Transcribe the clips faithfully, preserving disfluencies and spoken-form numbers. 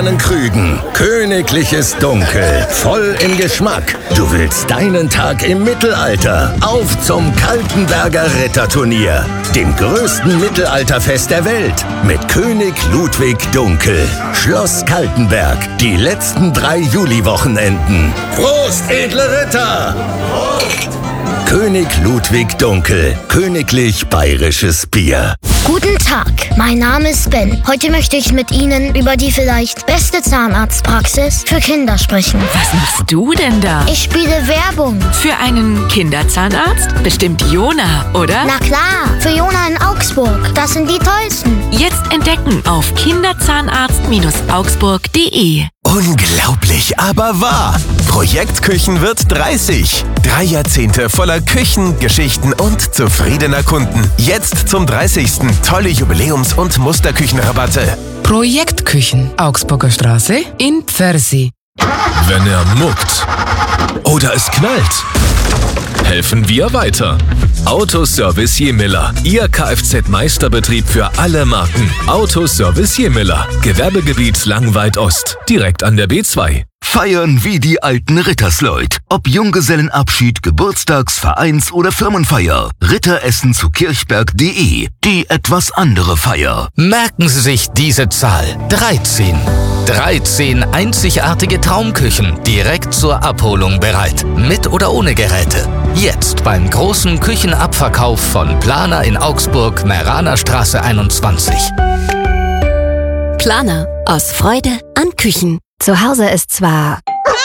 silbernen Krügen. Königliches Dunkel, voll im Geschmack. Du willst deinen Tag im Mittelalter. Auf zum Kaltenberger Ritterturnier, dem größten Mittelalterfest der Welt. Mit König Ludwig Dunkel. Schloss Kaltenberg, die letzten drei Juliwochenenden. Prost, edle Ritter! Prost! König Ludwig Dunkel. Königlich Bayerisches Bier. Guten Tag, mein Name ist Ben. Heute möchte ich mit Ihnen über die vielleicht beste Zahnarztpraxis für Kinder sprechen. Was machst du denn da? Ich spiele Werbung. Für einen Kinderzahnarzt? Bestimmt Jona, oder? Na klar, für Jona in Augsburg. Das sind die tollsten. Jetzt entdecken auf kinderzahnarzt Augsburg punkt de. Unglaublich, aber wahr. Projekt Küchen wird dreißig. Drei Jahrzehnte voller Küchen, Geschichten und zufriedener Kunden. Jetzt zum dreißigsten tolle Jubiläums- und Musterküchenrabatte. Projekt Küchen, Augsburger Straße in Pfersi. Wenn er muckt oder es knallt, helfen wir weiter. Autoservice Jemiller, Ihr Kfz-Meisterbetrieb für alle Marken. Autoservice Jemiller, Gewerbegebiet Langweid Ost, direkt an der B zwei. Feiern wie die alten Rittersleut. Ob Junggesellenabschied, Geburtstags-, Vereins- oder Firmenfeier. Ritteressen zu kirchberg punkt de. Die etwas andere Feier. Merken Sie sich diese Zahl. dreizehn. dreizehn einzigartige Traumküchen direkt zur Abholung bereit. Mit oder ohne Geräte. Jetzt beim großen Küchenabverkauf von Planer in Augsburg, Meraner Straße einundzwanzig. Planer. Aus Freude an Küchen. Zu Hause ist zwar...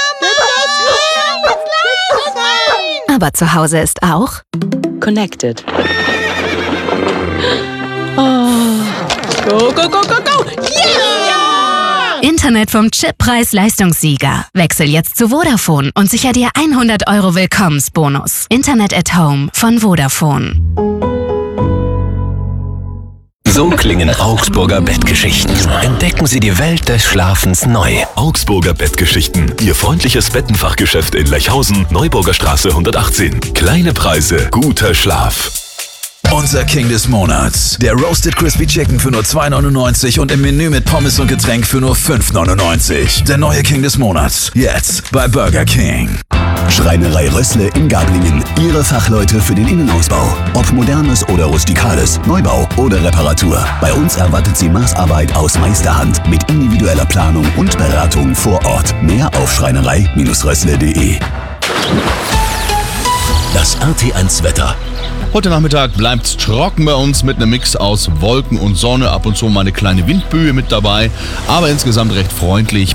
Aber zu Hause ist auch... Connected. Oh. Go, go, go, go, go! Yeah! Internet vom Chippreis-Leistungssieger. Wechsel jetzt zu Vodafone und sicher dir hundert Euro Willkommensbonus. Internet at Home von Vodafone. So klingen Augsburger Bettgeschichten. Entdecken Sie die Welt des Schlafens neu. Augsburger Bettgeschichten, Ihr freundliches Bettenfachgeschäft in Lechhausen, Neuburger Straße hundertachtzehn. Kleine Preise, guter Schlaf. Unser King des Monats. Der Roasted Crispy Chicken für nur zwei neunundneunzig und im Menü mit Pommes und Getränk für nur fünf neunundneunzig. Der neue King des Monats. Jetzt bei Burger King. Schreinerei Rössle in Gablingen. Ihre Fachleute für den Innenausbau. Ob modernes oder rustikales, Neubau oder Reparatur. Bei uns erwartet Sie Maßarbeit aus Meisterhand mit individueller Planung und Beratung vor Ort. Mehr auf schreinerei Rössle punkt de. Das R T eins Wetter. Heute Nachmittag bleibt trocken bei uns mit einem Mix aus Wolken und Sonne. Ab und zu mal eine kleine Windböe mit dabei, aber insgesamt recht freundlich.